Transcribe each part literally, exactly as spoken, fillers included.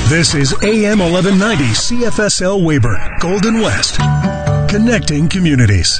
This is A M eleven ninety C F S L Weyburn, Golden West, connecting communities.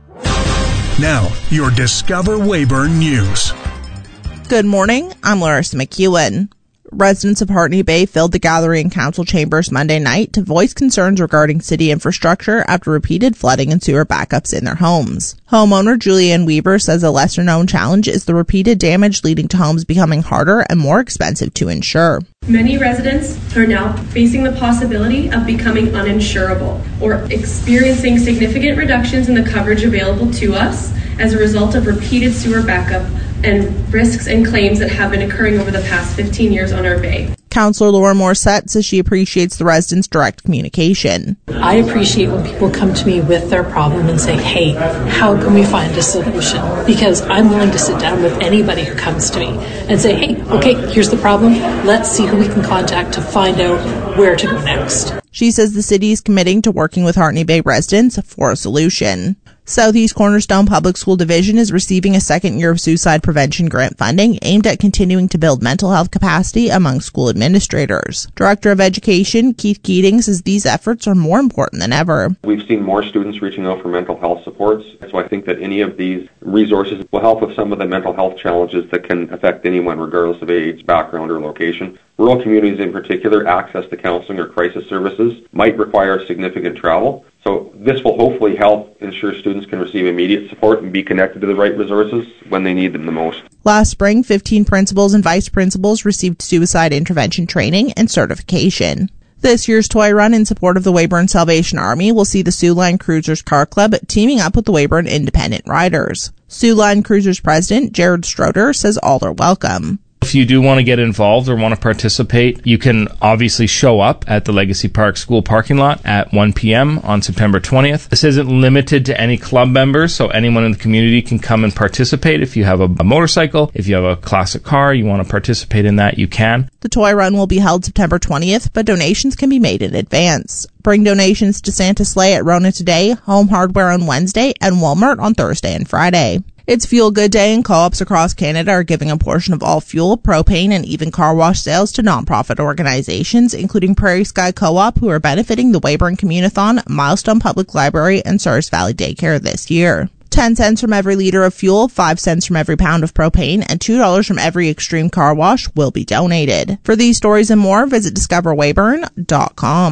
Now, your Discover Weyburn News. Good morning, I'm Larissa McEwen. Residents of Hartney Bay filled the gallery and council chambers Monday night to voice concerns regarding city infrastructure after repeated flooding and sewer backups in their homes. Homeowner Julianne Weaver says a lesser-known challenge is the repeated damage leading to homes becoming harder and more expensive to insure. Many residents are now facing the possibility of becoming uninsurable or experiencing significant reductions in the coverage available to us as a result of repeated sewer backup and risks and claims that have been occurring over the past fifteen years on our bay. Councillor Laura Morissette says she appreciates the residents' direct communication. I appreciate when people come to me with their problem and say, hey, how can we find a solution? Because I'm willing to sit down with anybody who comes to me and say, hey, okay, here's the problem. Let's see who we can contact to find out where to go next. She says the city is committing to working with Hartney Bay residents for a solution. Southeast Cornerstone Public School Division is receiving a second year of suicide prevention grant funding aimed at continuing to build mental health capacity among school administrators. Director of Education Keith Keating says these efforts are more important than ever. We've seen more students reaching out for mental health supports, so I think that any of these resources will help with some of the mental health challenges that can affect anyone regardless of age, background, or location. Rural communities in particular, access to counseling or crisis services might require significant travel. So this will hopefully help ensure students can receive immediate support and be connected to the right resources when they need them the most. Last spring, fifteen principals and vice principals received suicide intervention training and certification. This year's toy run in support of the Weyburn Salvation Army will see the Siouxline Cruisers Car Club teaming up with the Weyburn Independent Riders. Siouxline Cruisers President Jared Stroder says all are welcome. If you do want to get involved or want to participate, you can obviously show up at the Legacy Park School parking lot at one p.m. on September twentieth. This isn't limited to any club members, so anyone in the community can come and participate. If you have a, a motorcycle, if you have a classic car, you want to participate in that, you can. The toy run will be held September twentieth, but donations can be made in advance. Bring donations to Santa Sleigh at Rona today, Home Hardware on Wednesday, and Walmart on Thursday and Friday. It's Fuel Good Day, and co-ops across Canada are giving a portion of all fuel, propane, and even car wash sales to nonprofit organizations, including Prairie Sky Co-op, who are benefiting the Weyburn Communathon, Milestone Public Library, and Souris Valley Daycare this year. ten cents from every liter of fuel, five cents from every pound of propane, and two dollars from every Extreme car wash will be donated. For these stories and more, visit discover weyburn dot com.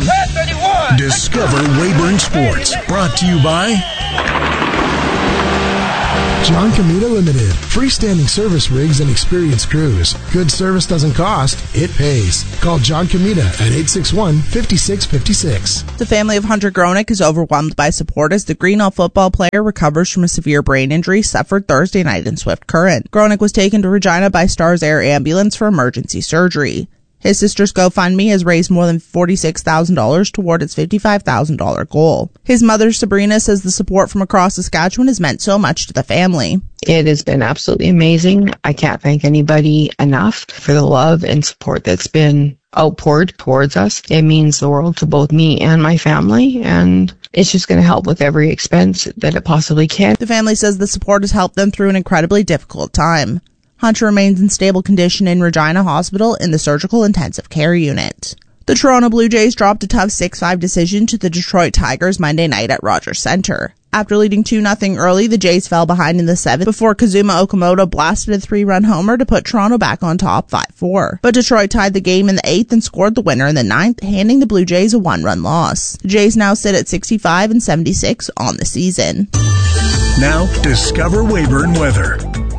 Discover Weyburn Sports, brought to you by John Comita Limited. Freestanding service rigs and experienced crews. Good service doesn't cost, it pays. Call John Comita at eight six one, five six five six. The family of Hunter Gronick is overwhelmed by support as the Greenall football player recovers from a severe brain injury suffered Thursday night in Swift Current. Gronick was taken to Regina by Stars Air Ambulance for emergency surgery. His sister's GoFundMe has raised more than forty-six thousand dollars toward its fifty-five thousand dollars goal. His mother, Sabrina, says the support from across Saskatchewan has meant so much to the family. It has been absolutely amazing. I can't thank anybody enough for the love and support that's been outpoured towards us. It means the world to both me and my family, and it's just going to help with every expense that it possibly can. The family says the support has helped them through an incredibly difficult time. Hunter remains in stable condition in Regina Hospital in the surgical intensive care unit. The Toronto Blue Jays dropped a tough six five decision to the Detroit Tigers Monday night at Rogers Centre. After leading two nothing early, the Jays fell behind in the seventh before Kazuma Okamoto blasted a three-run homer to put Toronto back on top five four. But Detroit tied the game in the eighth and scored the winner in the ninth, handing the Blue Jays a one-run loss. The Jays now sit at sixty-five and seventy-six on the season. Now, Discover Weyburn weather.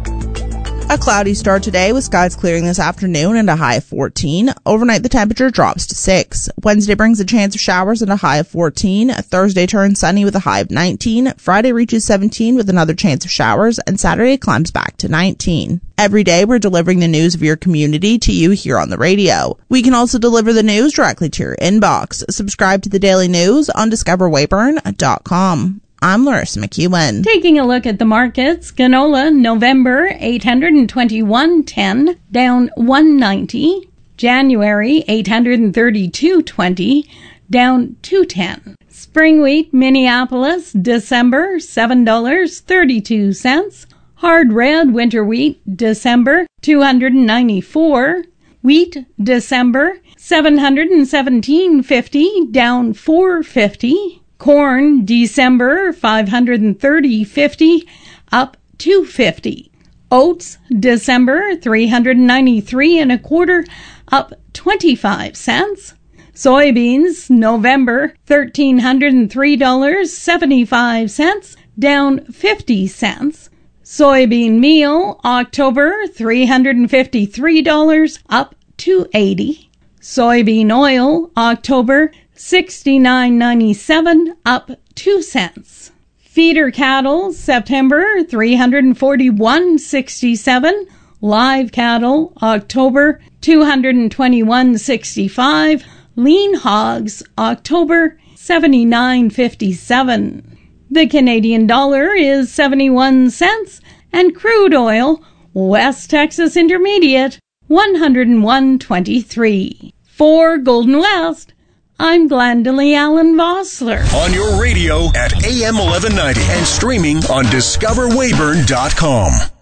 A cloudy start today with skies clearing this afternoon and a high of fourteen. Overnight, the temperature drops to six. Wednesday brings a chance of showers and a high of fourteen. Thursday turns sunny with a high of nineteen. Friday reaches seventeen with another chance of showers, and Saturday climbs back to nineteen. Every day, we're delivering the news of your community to you here on the radio. We can also deliver the news directly to your inbox. Subscribe to the Daily News on discover weyburn dot com. I'm Larissa McEwen. Taking a look at the markets, canola November eight hundred twenty-one ten down one ninety. January eight hundred thirty-two twenty down two ten. Spring wheat Minneapolis December seven dollars and thirty-two cents. Hard red winter wheat December two hundred ninety-four. Wheat, December, seven hundred seventeen fifty, down four fifty. Corn, December, five hundred thirty fifty, up two fifty. Oats, December, three hundred ninety-three and a quarter, up twenty-five cents. Soybeans, November, one thousand three hundred three dollars and seventy-five cents, down fifty cents. Soybean meal, October, three hundred fifty-three dollars, up two dollars and eighty cents. Soybean oil, October, sixty-nine ninety-seven, up two cents. Feeder cattle, September, three hundred forty-one sixty-seven. Live cattle, October, two hundred twenty-one sixty-five. Lean hogs, October, seventy-nine fifty-seven. The Canadian dollar is seventy-one cents, and crude oil, West Texas Intermediate, one hundred one twenty-three. For Golden West, I'm Glendalee Allen Vossler. On your radio at A M eleven ninety and streaming on discover weyburn dot com.